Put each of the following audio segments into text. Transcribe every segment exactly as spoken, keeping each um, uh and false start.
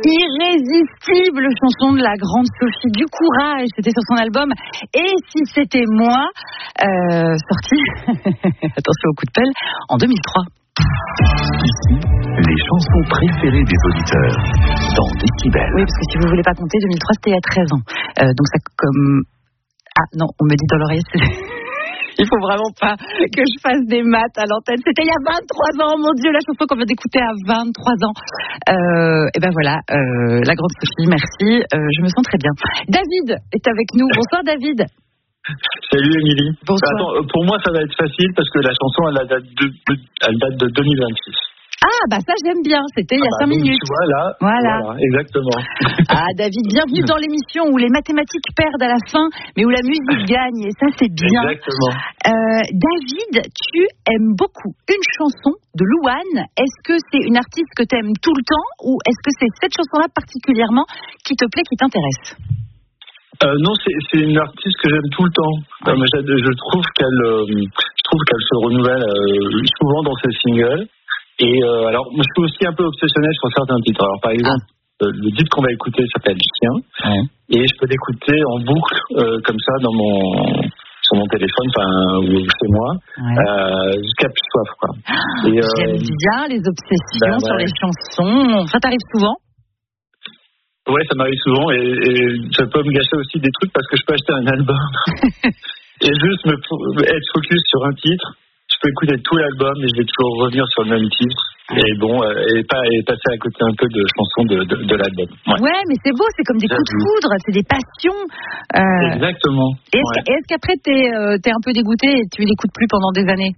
Irrésistible chanson de la grande Sophie, du courage, c'était sur son album Et si c'était moi, euh, sorti, attention au coup de pelle, en deux mille trois. Ici, les chansons préférées des auditeurs, dans Décibel. Oui, parce que si vous voulez pas compter, deux mille trois c'était il y a treize ans. Euh, donc ça comme... Ah non, on me dit dans l'oreille, c'est... Il faut vraiment pas que je fasse des maths à l'antenne. C'était il y a vingt-trois ans, mon Dieu, la chanson qu'on vient d'écouter à vingt-trois ans. Euh, et ben voilà, euh, la grande Sophie, merci. Euh, je me sens très bien. David est avec nous. Bonsoir David. Salut Émilie. Bonsoir. Attends, pour moi ça va être facile parce que la chanson elle date de, elle date de deux mille vingt-six. Ah bah ça j'aime bien, c'était il y a ah bah, cinq minutes. Tu vois là, voilà. voilà, exactement. Ah David, bienvenue dans l'émission où les mathématiques perdent à la fin, mais où la musique gagne, et ça c'est bien. Exactement. Euh, David, tu aimes beaucoup une chanson de Louane. Est-ce que c'est une artiste que tu aimes tout le temps, ou est-ce que c'est cette chanson-là particulièrement qui te plaît, qui t'intéresse? Euh, non, c'est, c'est une artiste que j'aime tout le temps. Ouais. Euh, je, je trouve qu'elle, euh, je trouve qu'elle se renouvelle euh, souvent dans ses singles. Et euh, alors, moi, je suis aussi un peu obsessionnel sur certains titres. Alors, par exemple, ah. euh, le titre qu'on va écouter s'appelle Chien, ouais. Et je peux l'écouter en boucle euh, comme ça dans mon sur mon téléphone, enfin ou chez moi, ouais. euh, jusqu'à plus soif, quoi. Ah, et, euh, j'aime bien les obsessions ben, sur ouais. les chansons. Ça t'arrive souvent? Ouais, ça m'arrive souvent, et, et ça peut me gâcher aussi des trucs parce que je peux acheter un album et juste me être focus sur un titre. Je peux écouter tout l'album et je vais toujours revenir sur le même titre. Et bon, et, pas, et passer à côté un peu de chansons de, de, de l'album. Ouais. ouais, mais c'est beau, c'est comme des coups de foudre, c'est des passions. Euh... Exactement. Et est-ce, ouais. est-ce qu'après t'es, euh, t'es un peu dégoûté et tu l'écoutes plus pendant des années?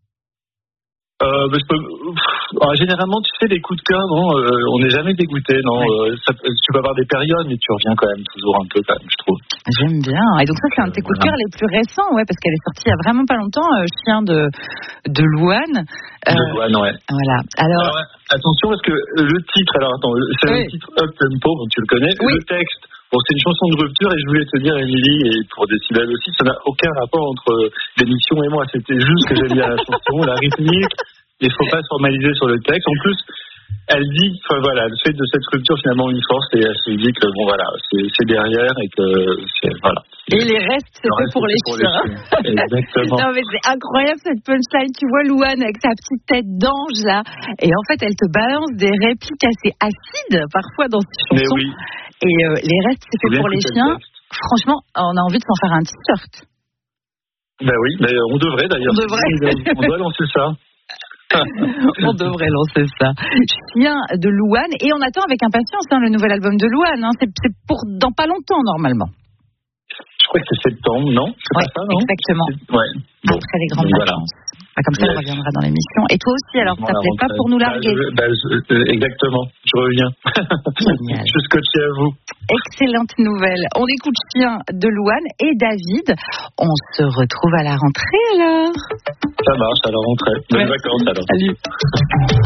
Euh, bah, je peux... Alors, généralement, tu sais, les coups de cœur, non, euh, on n'est jamais dégoûté, non. Ouais. Euh, ça, tu peux avoir des périodes, mais tu reviens quand même toujours un peu, quand même, je trouve. J'aime bien. Et donc ça, c'est un de tes coups de cœur les plus récents, ouais, parce qu'elle est sortie il y a vraiment pas longtemps, euh, Chien de de Louane. Euh, de Louane, ouais. Voilà. Alors, alors ouais, attention, parce que le titre, alors attends, c'est oui. un titre up tempo, donc tu le connais. Oui. Le texte, bon, c'est une chanson de rupture, et je voulais te dire, Émilie, et pour Décibel aussi, ça n'a aucun rapport entre l'émission et moi. C'était juste que j'aime bien la chanson, la rythmique. Il ne faut pas se formaliser sur le texte. En plus, elle dit, enfin voilà, elle fait de cette rupture finalement une force, et elle se dit que bon voilà, c'est, c'est derrière et que c'est voilà. Et les restes, c'est fait pour les chiens. Exactement. Non mais c'est incroyable cette punchline. Tu vois Louane avec sa petite tête d'ange là, et en fait elle te balance des répliques assez acides parfois dans cette chanson. Mais oui. Et euh, les restes, c'est fait pour les chiens. Franchement, on a envie de s'en faire un t-shirt. Ben oui, mais on devrait d'ailleurs. On devrait. On doit lancer ça. On devrait lancer ça. Chien de Louane. Et on attend avec impatience hein, le nouvel album de Louane. Hein. C'est, c'est pour dans pas longtemps, normalement. Je crois que c'est septembre, non? C'est ouais, pas ça, non? Exactement. C'est... Ouais. Bon. Après les grandes voilà. vacances. Bah, comme ça, yes. Elle reviendra dans l'émission. Et toi aussi, alors, ça t'appelait pas pour nous larguer? bah, je, bah, je, Exactement. Je reviens. Je suis scotché à vous. Excellente nouvelle. On écoute Chien de Louane et David. On se retrouve à la rentrée, alors. Ça marche, à la rentrée. Bonnes vacances, alors. Salut.